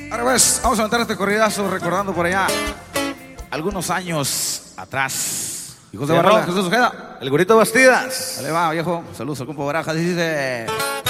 Ahora pues, vamos a aventar este corridazo recordando por allá algunos años atrás. Hijos de Barrón, Jesús Ojeda. El Gorrito Bastidas. Dale va, viejo. Saludos al compa Barajas. Dice...